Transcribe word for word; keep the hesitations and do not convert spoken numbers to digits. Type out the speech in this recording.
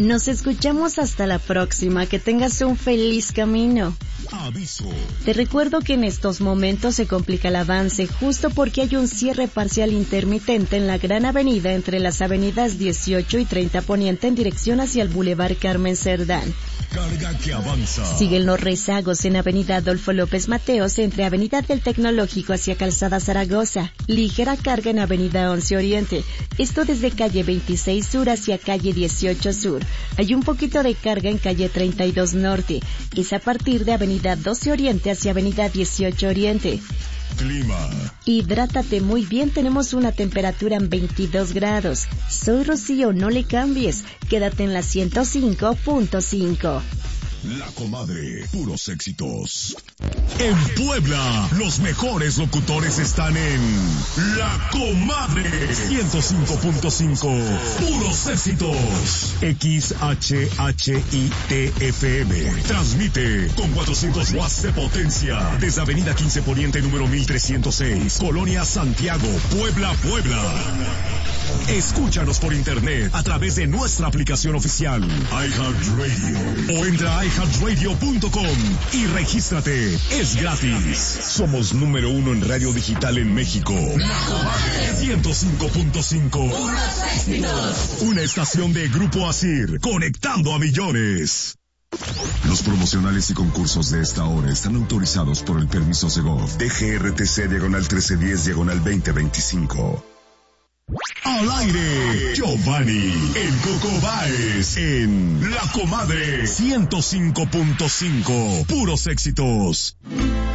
Nos escuchamos hasta la próxima. Que tengas un feliz camino. Aviso. Te recuerdo que en estos momentos se complica el avance justo porque hay un cierre parcial intermitente en la gran avenida entre las avenidas dieciocho y treinta Poniente en dirección hacia el Boulevard Carmen Cerdán. Carga que avanza. Siguen los rezagos en avenida Adolfo López Mateos entre avenida del Tecnológico hacia Calzada Zaragoza. Ligera carga en avenida once Oriente. Esto desde calle veintiséis Sur hacia calle dieciocho Sur. Hay un poquito de carga en calle treinta y dos Norte. Es a partir de avenida doce Oriente hacia avenida dieciocho Oriente. Clima. Hidrátate muy bien, tenemos una temperatura en veintidós grados. Soy Rocío, no le cambies. Quédate en la ciento cinco punto cinco. La Comadre, puros éxitos. En Puebla, los mejores locutores están en La Comadre ciento cinco punto cinco. Puros éxitos. X H H I T F M. Transmite con cuatrocientos watts de potencia desde Avenida quince Poniente número mil trescientos seis, Colonia Santiago, Puebla, Puebla. Escúchanos por internet a través de nuestra aplicación oficial iHeartRadio o entra a i heart radio punto com y regístrate. Es gratis. Somos número uno en radio digital en México. ciento cinco punto cinco. Una estación de Grupo Asir, conectando a millones. Los promocionales y concursos de esta hora están autorizados por el permiso Segov D G R T C diagonal trece diez diagonal veinte veinticinco. Al aire, Giovanni, el Coco Báez, en La Comadre ciento cinco punto cinco, puros éxitos.